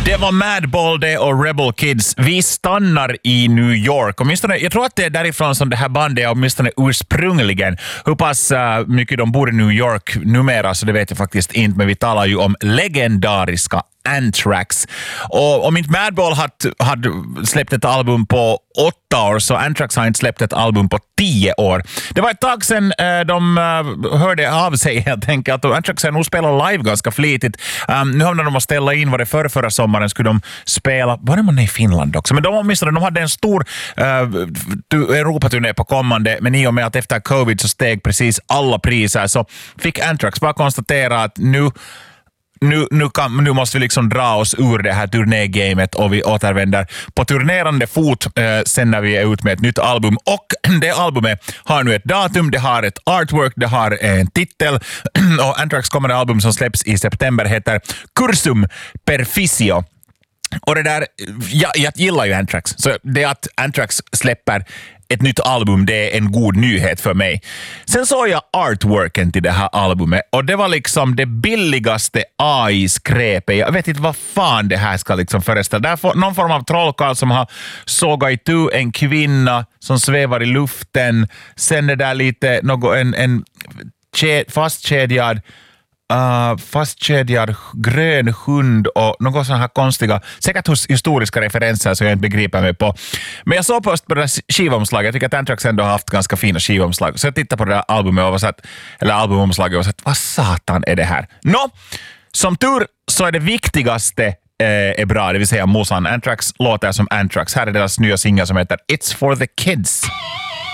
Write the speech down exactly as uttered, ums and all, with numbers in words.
Det var Madball det och Rebel Kids. Vi stannar i New York. Åtminstone, jag tror att det är därifrån som det här bandet är åtminstone ursprungligen. Hur pass uh, mycket de bor i New York numera så det vet jag faktiskt inte. Men vi talar ju om legendariska Anthrax. Och om inte Madball hade, hade släppt ett album på åtta år så Anthrax har inte släppt ett album på tio år. Det var ett tag sedan eh, de eh, hörde av sig helt enkelt. Och Anthrax har nog spelat live ganska flitigt. Um, nu hamnar de att ställa in, var det förra, förra sommaren skulle de spela, var det man i Finland också? Men de åtminstone, de hade en stor uh, Europaturné på kommande, men i och med att efter covid så steg precis alla priser så fick Anthrax bara konstatera att nu Nu, nu, kan, nu måste vi liksom dra oss ur det här turnégamet och vi återvänder på turnerande fot eh, sen när vi är ut med ett nytt album. Och det albumet har nu ett datum, det har ett artwork, det har en titel och Anthrax kommande album som släpps i september heter Cursum Perficio. Och det där, jag, jag gillar ju Anthrax, så det att Anthrax släpper ett nytt album, det är en god nyhet för mig. Sen såg jag artworken till det här albumet och det var liksom det billigaste A I-skräpet. Jag vet inte vad fan det här ska liksom föreställa. Det är någon form av trollkarl som har sågat itu en kvinna som svävar i luften. Sen är det där lite något, en, en fastkedjad Uh, fastkedjad grön hund och något sådana här konstiga, säkert historiska referenser som jag inte begriper mig på. Men jag såg först på det där skivomslaget. Jag tycker att Anthrax ändå har haft ganska fina skivomslag. Så jag tittade på det där albumet och var så att, eller albumomslaget och var så att, vad satan är det här? Nå, som tur så är det viktigaste eh, är bra, det vill säga musan. Anthrax låter som Anthrax. Här är deras nya singel som heter It's for the Kids.